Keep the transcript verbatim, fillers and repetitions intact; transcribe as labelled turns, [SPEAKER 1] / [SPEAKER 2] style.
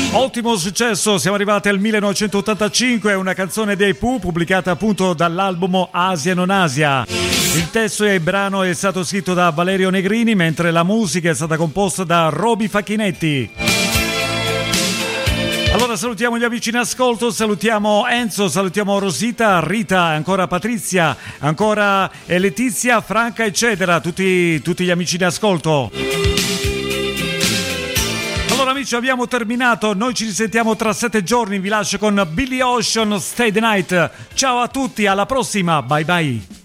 [SPEAKER 1] Ottimo successo, siamo arrivati al millenovecentottantacinque, una canzone dei Pooh pubblicata appunto dall'album Asia non Asia. Il testo e il brano è stato scritto da Valerio Negrini, mentre la musica è stata composta da Roby Facchinetti. Allora salutiamo gli amici in ascolto, salutiamo Enzo, salutiamo Rosita, Rita, ancora Patrizia, ancora Letizia, Franca eccetera, tutti, tutti gli amici in ascolto. Allora amici, abbiamo terminato, noi ci risentiamo tra sette giorni, vi lascio con Billy Ocean, Stay the Night. Ciao a tutti, alla prossima, bye bye.